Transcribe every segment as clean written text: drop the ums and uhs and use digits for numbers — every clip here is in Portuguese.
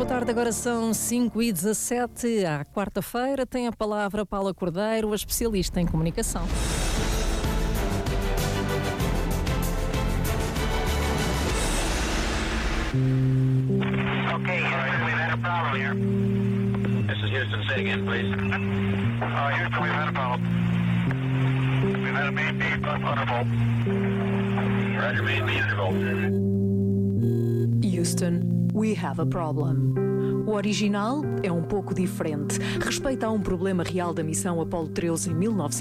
tarde, agora são 5h17, à quarta-feira. Tem a palavra Paula Cordeiro, a especialista em comunicação. Okay, Houston, we've had a problem here. This is Houston. Say again, please. Houston, we've had a problem. We've had a main beep undervolt. Roger, main beep undervolt. Houston, we have a problem. O original é um pouco diferente. Respeita a um problema real da missão Apollo 13 em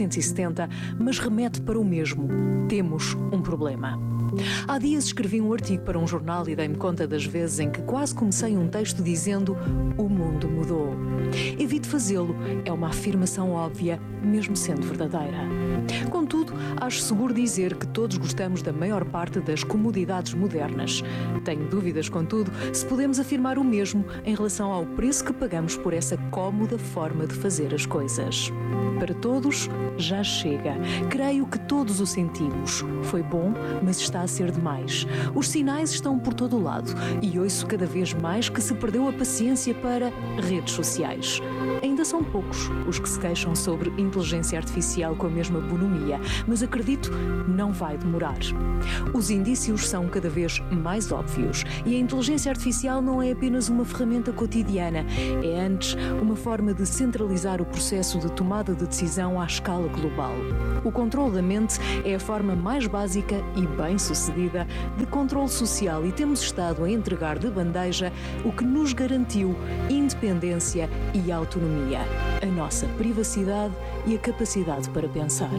1970, mas remete para o mesmo. Temos um problema. Há dias escrevi um artigo para um jornal e dei-me conta das vezes em que quase comecei um texto dizendo "o mundo mudou". Evito fazê-lo, é uma afirmação óbvia, mesmo sendo verdadeira. Contudo, acho seguro dizer que todos gostamos da maior parte das comodidades modernas. Tenho dúvidas, contudo, se podemos afirmar o mesmo em relação ao preço que pagamos por essa cómoda forma de fazer as coisas. Para todos, já chega. Creio que todos o sentimos. Foi bom, mas está a ser demais. Os sinais estão por todo o lado e ouço cada vez mais que se perdeu a paciência para redes sociais. Ainda são poucos os que se queixam sobre inteligência artificial com a mesma bonomia, mas acredito, não vai demorar. Os indícios são cada vez mais óbvios e a inteligência artificial não é apenas uma ferramenta cotidiana, é antes uma forma de centralizar o processo de tomada de decisão à escala global. O controle da mente é a forma mais básica e bem-sucedida de controle social e temos estado a entregar de bandeja o que nos garantiu independência e autonomia, a nossa privacidade e a capacidade para pensar.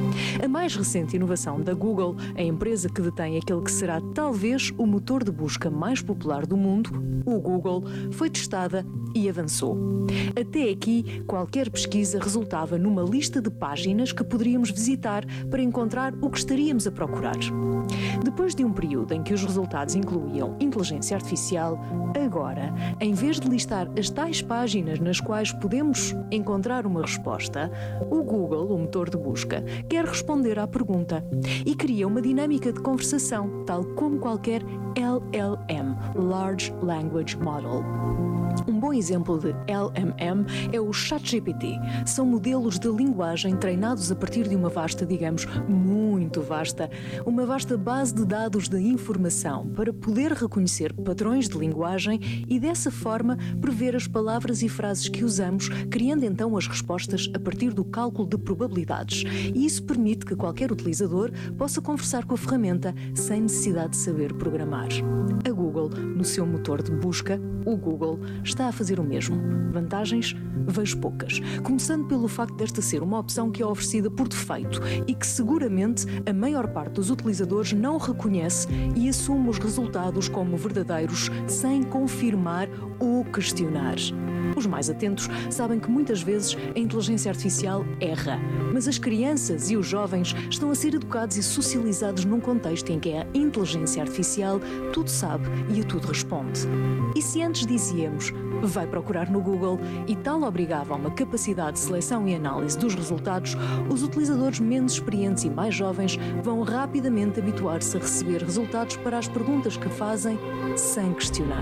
A mais recente inovação da Google, a empresa que detém aquele que será talvez o motor de busca mais popular do mundo, o Google, foi testada e avançou. Até aqui, qualquer pesquisa resultava numa lista de páginas que poderíamos visitar para encontrar o que estaríamos a procurar. Depois de um período em que os resultados incluíam inteligência artificial, agora, em vez de listar as tais páginas nas quais podemos encontrar uma resposta, o Google, o motor de busca, quer responder à pergunta e cria uma dinâmica de conversação, tal como qualquer LLM, Large Language Model. Um bom exemplo de LMM é o ChatGPT. São modelos de linguagem treinados a partir de uma vasta, digamos, muito vasta, uma vasta base de dados de informação para poder reconhecer padrões de linguagem e dessa forma prever as palavras e frases que usamos, criando então as respostas a partir do cálculo de probabilidades. E isso permite que qualquer utilizador possa conversar com a ferramenta sem necessidade de saber programar. A Google, no seu motor de busca, o Google, está a fazer o mesmo. Vantagens? Vejo poucas. Começando pelo facto desta ser uma opção que é oferecida por defeito e que seguramente a maior parte dos utilizadores não reconhece e assume os resultados como verdadeiros sem confirmar ou questionar. Os mais atentos sabem que muitas vezes a inteligência artificial erra, mas as crianças e os jovens estão a ser educados e socializados num contexto em que a inteligência artificial tudo sabe e a tudo responde. E se antes dizíamos, vai procurar no Google e tal obrigava a uma capacidade de seleção e análise dos resultados, os utilizadores menos experientes e mais jovens vão rapidamente habituar-se a receber resultados para as perguntas que fazem sem questionar.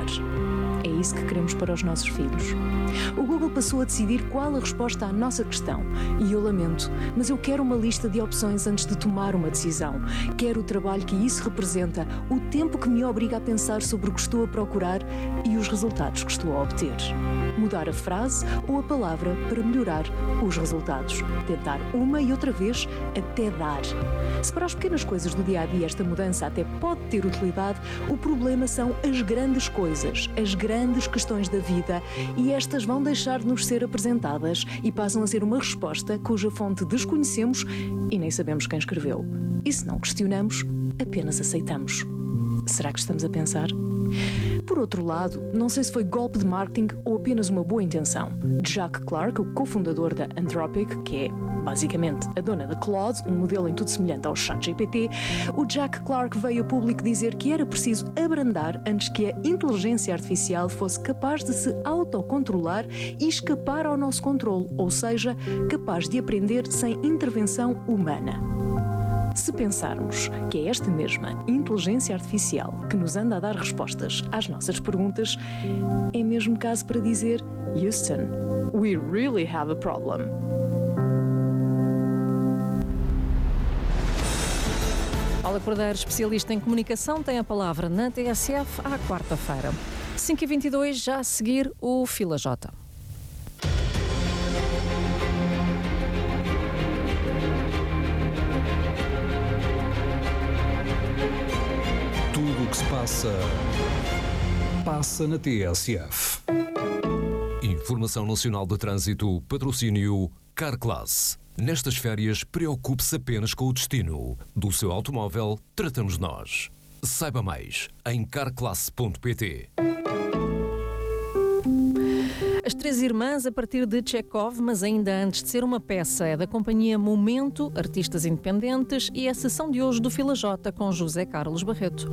É isso que queremos para os nossos filhos. O Google passou a decidir qual a resposta à nossa questão. E eu lamento, mas eu quero uma lista de opções antes de tomar uma decisão. Quero o trabalho que isso representa, o tempo que me obriga a pensar sobre o que estou a procurar e os resultados que estou a obter. Mudar a frase ou a palavra para melhorar os resultados. Tentar uma e outra vez até dar. Se para as pequenas coisas do dia-a-dia esta mudança até pode ter utilidade, o problema são as grandes coisas, as grandes questões da vida, e estas vão deixar de nos ser apresentadas e passam a ser uma resposta cuja fonte desconhecemos e nem sabemos quem escreveu. E se não questionamos, apenas aceitamos. Será que estamos a pensar? Por outro lado, não sei se foi golpe de marketing ou apenas uma boa intenção. Jack Clark, o cofundador da Anthropic, que é basicamente a dona da Claude, um modelo em tudo semelhante ao ChatGPT, o Jack Clark veio a público dizer que era preciso abrandar antes que a inteligência artificial fosse capaz de se autocontrolar e escapar ao nosso controle, ou seja, capaz de aprender sem intervenção humana. Se pensarmos que é esta mesma inteligência artificial que nos anda a dar respostas às nossas perguntas, é mesmo caso para dizer: Houston, we really have a problem. Paula Cordeiro, especialista em comunicação, tem a palavra na TSF à quarta-feira. 5h22, já a seguir o Fila J. Tudo o que se passa na TSF. Informação Nacional de Trânsito, patrocínio Carclass. Nestas férias, preocupe-se apenas com o destino. Do seu automóvel, tratamos nós. Saiba mais em carclass.pt. As Três Irmãs, a partir de Chekhov, mas ainda antes de ser uma peça, é da companhia Momento, artistas independentes, e é a sessão de hoje do Fila J com José Carlos Barreto.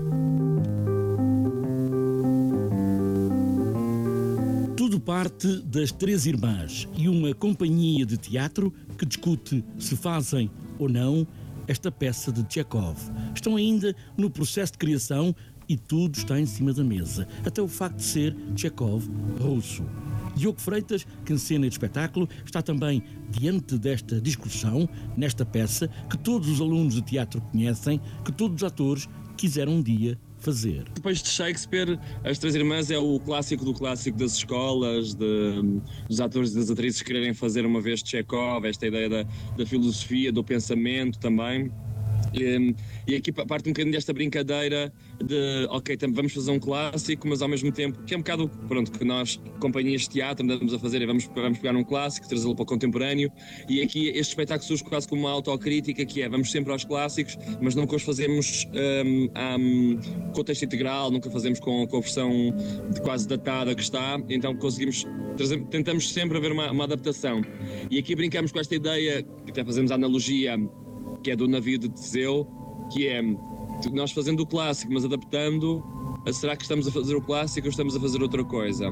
Tudo parte das Três Irmãs e uma companhia de teatro que discute se fazem ou não esta peça de Chekhov. Estão ainda no processo de criação e tudo está em cima da mesa, até o facto de ser Chekhov russo. Diogo Freitas, que encena este espetáculo, está também diante desta discussão, nesta peça, que todos os alunos de teatro conhecem, que todos os atores quiseram um dia fazer. Depois de Shakespeare, As Três Irmãs é o clássico do clássico das escolas, dos atores e das atrizes quererem fazer uma vez Chekhov, esta ideia da filosofia, do pensamento também. E aqui parte um bocadinho desta brincadeira de, ok, vamos fazer um clássico, mas ao mesmo tempo, que é um bocado, pronto, que nós, companhias de teatro, andamos a fazer e vamos pegar um clássico, trazê-lo para o contemporâneo, e aqui este espetáculo surge quase como uma autocrítica, que é, vamos sempre aos clássicos, mas nunca os fazemos com o texto integral, nunca fazemos com a versão quase datada que está, então tentamos sempre haver uma adaptação. E aqui brincamos com esta ideia, que até fazemos a analogia, que é do navio de Teseu, que é nós fazendo o clássico, mas adaptando, será que estamos a fazer o clássico ou estamos a fazer outra coisa?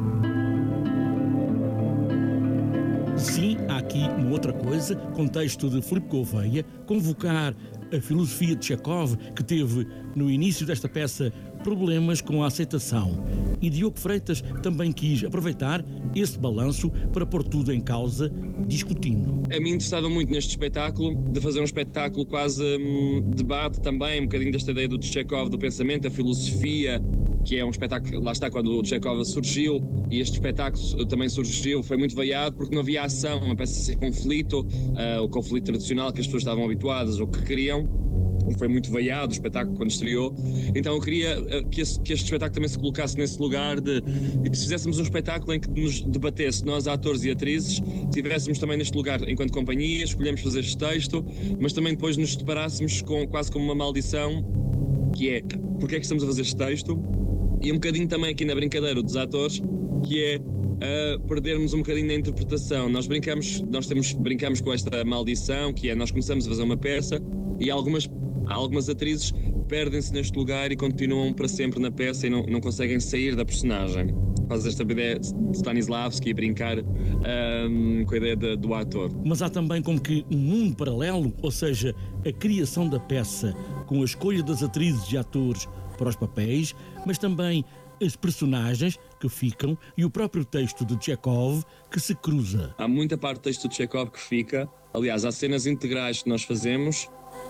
Sim, há aqui uma outra coisa, contexto de Filipe Gouveia, convocar a filosofia de Chekhov, que teve no início desta peça problemas com a aceitação. E Diogo Freitas também quis aproveitar esse balanço para pôr tudo em causa, discutindo. A mim interessava muito neste espetáculo, de fazer um espetáculo quase debate também, um bocadinho desta ideia do Chekhov, do pensamento, da filosofia, que é um espetáculo, lá está, quando o Chekhov surgiu, e este espetáculo também surgiu, foi muito veiado porque não havia ação, uma peça sem conflito, o conflito tradicional que as pessoas estavam habituadas ou que queriam. Foi muito veiado o espetáculo quando estreou, então eu queria que este espetáculo também se colocasse nesse lugar de se fizéssemos um espetáculo em que nos debatesse, nós atores e atrizes, estivéssemos também neste lugar enquanto companhia, escolhemos fazer este texto, mas também depois nos deparássemos com quase como uma maldição, que é, porque é que estamos a fazer este texto? E um bocadinho também aqui na brincadeira dos atores, que é perdermos um bocadinho na interpretação. Nós brincamos com esta maldição, que é, nós começamos a fazer uma peça e algumas atrizes perdem-se neste lugar e continuam para sempre na peça e não conseguem sair da personagem. Faz esta ideia de Stanislavski, brincar com a ideia do ator. Mas há também como que um mundo paralelo, ou seja, a criação da peça com a escolha das atrizes e atores para os papéis, mas também as personagens que ficam e o próprio texto de Chekhov que se cruza. Há muita parte do texto de Chekhov que fica. Aliás, há cenas integrais que nós fazemos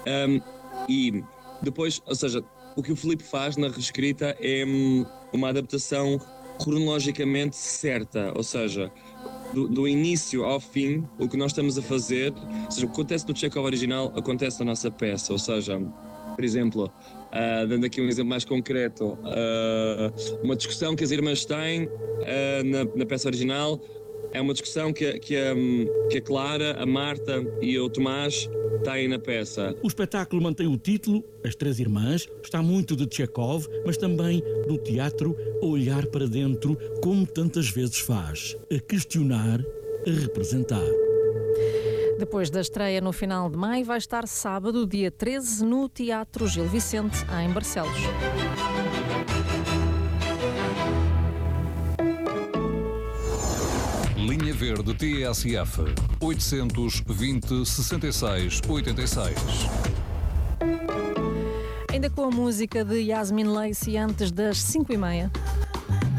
e depois, ou seja, o que o Filipe faz na reescrita é uma adaptação cronologicamente certa, ou seja, do início ao fim, o que nós estamos a fazer, ou seja, o que acontece no Chekhov original acontece na nossa peça, ou seja, por exemplo, dando aqui um exemplo mais concreto, uma discussão que as irmãs têm na peça original é uma discussão que a Clara, a Marta e o Tomás têm na peça. O espetáculo mantém o título, As Três Irmãs, está muito de Chekhov, mas também do teatro a olhar para dentro, como tantas vezes faz, a questionar, a representar. Depois da estreia no final de maio, vai estar sábado, dia 13, no Teatro Gil Vicente, em Barcelos. Linha Verde TSF 820 66 86. Ainda com a música de Yasmin Lacey antes das 5h30.